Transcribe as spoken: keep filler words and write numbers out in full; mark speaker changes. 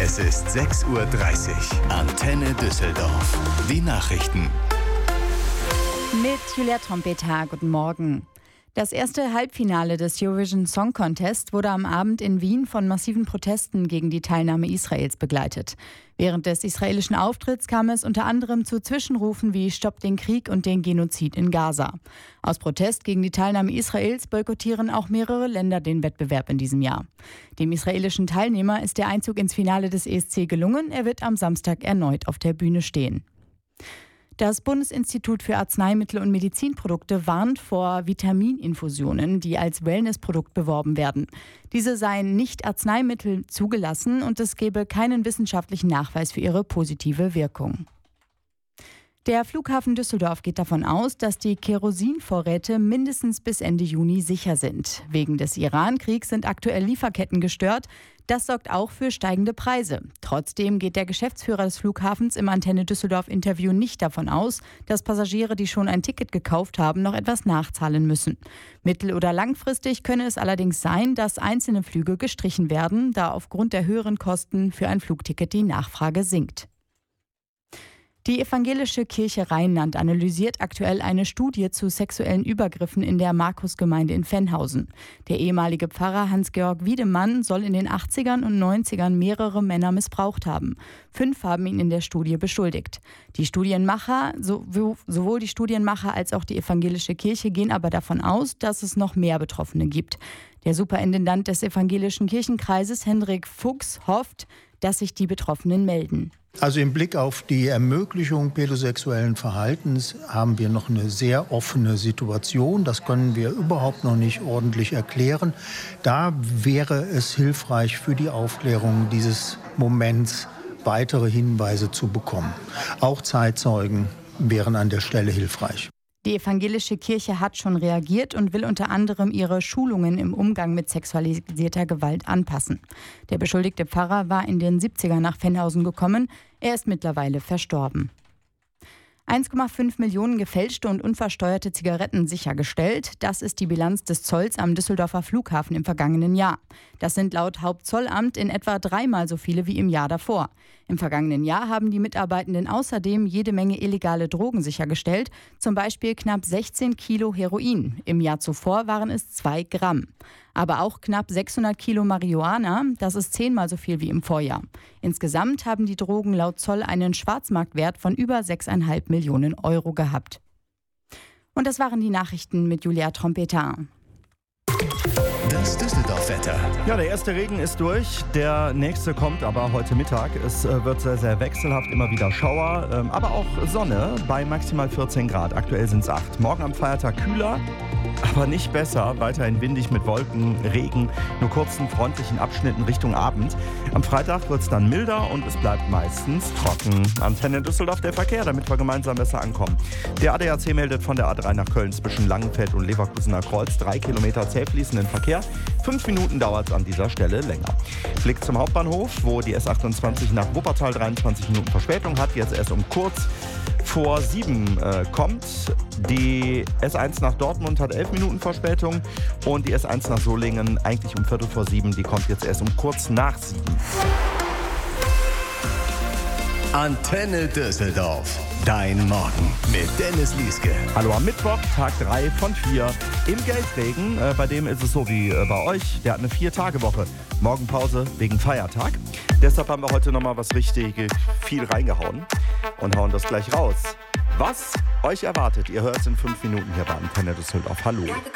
Speaker 1: Es ist sechs Uhr dreißig. Antenne Düsseldorf. Die Nachrichten.
Speaker 2: Mit Julia Trompeta, guten Morgen. Das erste Halbfinale des Eurovision Song Contest wurde am Abend in Wien von massiven Protesten gegen die Teilnahme Israels begleitet. Während des israelischen Auftritts kam es unter anderem zu Zwischenrufen wie „Stopp den Krieg" und den Genozid in Gaza. Aus Protest gegen die Teilnahme Israels boykottieren auch mehrere Länder den Wettbewerb in diesem Jahr. Dem israelischen Teilnehmer ist der Einzug ins Finale des E S C gelungen. Er wird am Samstag erneut auf der Bühne stehen. Das Bundesinstitut für Arzneimittel und Medizinprodukte warnt vor Vitamininfusionen, die als Wellnessprodukt beworben werden. Diese seien nicht Arzneimittel zugelassen und es gebe keinen wissenschaftlichen Nachweis für ihre positive Wirkung. Der Flughafen Düsseldorf geht davon aus, dass die Kerosinvorräte mindestens bis Ende Juni sicher sind. Wegen des Iran-Kriegs sind aktuell Lieferketten gestört. Das sorgt auch für steigende Preise. Trotzdem geht der Geschäftsführer des Flughafens im Antenne Düsseldorf-Interview nicht davon aus, dass Passagiere, die schon ein Ticket gekauft haben, noch etwas nachzahlen müssen. Mittel- oder langfristig könne es allerdings sein, dass einzelne Flüge gestrichen werden, da aufgrund der höheren Kosten für ein Flugticket die Nachfrage sinkt. Die evangelische Kirche Rheinland analysiert aktuell eine Studie zu sexuellen Übergriffen in der Markusgemeinde in Venhausen. Der ehemalige Pfarrer Hans-Georg Wiedemann soll in den achtzigern und neunzigern mehrere Männer missbraucht haben. Fünf haben ihn in der Studie beschuldigt. Die Studienmacher, sowohl die Studienmacher als auch die evangelische Kirche gehen aber davon aus, dass es noch mehr Betroffene gibt. Der Superintendent des evangelischen Kirchenkreises, Hendrik Fuchs, hofft, dass sich die Betroffenen melden.
Speaker 3: Also im Blick auf die Ermöglichung pädosexuellen Verhaltens haben wir noch eine sehr offene Situation. Das können wir überhaupt noch nicht ordentlich erklären. Da wäre es hilfreich für die Aufklärung dieses Moments weitere Hinweise zu bekommen. Auch Zeitzeugen wären an der Stelle hilfreich.
Speaker 2: Die evangelische Kirche hat schon reagiert und will unter anderem ihre Schulungen im Umgang mit sexualisierter Gewalt anpassen. Der beschuldigte Pfarrer war in den siebzigern nach Venhausen gekommen. Er ist mittlerweile verstorben. eins Komma fünf Millionen gefälschte und unversteuerte Zigaretten sichergestellt. Das ist die Bilanz des Zolls am Düsseldorfer Flughafen im vergangenen Jahr. Das sind laut Hauptzollamt in etwa dreimal so viele wie im Jahr davor. Im vergangenen Jahr haben die Mitarbeitenden außerdem jede Menge illegale Drogen sichergestellt, zum Beispiel knapp sechzehn Kilo Heroin. Im Jahr zuvor waren es zwei Gramm. Aber auch knapp sechshundert Kilo Marihuana, das ist zehnmal so viel wie im Vorjahr. Insgesamt haben die Drogen laut Zoll einen Schwarzmarktwert von über sechs Komma fünf Millionen Euro gehabt. Und das waren die Nachrichten mit Julia Trompeta.
Speaker 1: Das Düsseldorf-Wetter.
Speaker 4: Ja, der erste Regen ist durch, der nächste kommt aber heute Mittag. Es äh, wird sehr, sehr wechselhaft, immer wieder Schauer, ähm, aber auch Sonne bei maximal vierzehn Grad. Aktuell sind es acht. Morgen am Feiertag kühler, aber nicht besser. Weiterhin windig mit Wolken, Regen, nur kurzen freundlichen Abschnitten Richtung Abend. Am Freitag wird es dann milder und es bleibt meistens trocken. Antenne Düsseldorf, der Verkehr, damit wir gemeinsam besser ankommen. Der A D A C meldet von der A drei nach Köln zwischen Langenfeld und Leverkusener Kreuz drei Kilometer zäh fließenden Verkehr. Fünf Minuten dauert es an dieser Stelle länger. Blick zum Hauptbahnhof, wo die S achtundzwanzig nach Wuppertal dreiundzwanzig Minuten Verspätung hat, jetzt erst um kurz vor sieben äh, kommt. Die S eins nach Dortmund hat elf Minuten Verspätung und die S eins nach Solingen eigentlich um Viertel vor sieben, die kommt jetzt erst um kurz nach sieben.
Speaker 1: Antenne Düsseldorf. Dein Morgen mit Dennis Lieske.
Speaker 4: Hallo am Mittwoch, Tag drei von vier im Geldregen. Äh, bei dem ist es so wie äh, bei euch. Der hat eine Vier-Tage-Woche. Morgenpause wegen Feiertag. Deshalb haben wir heute nochmal was richtig viel reingehauen und hauen das gleich raus. Was euch erwartet, ihr hört es in fünf Minuten hier bei Antenne Düsseldorf. Hallo.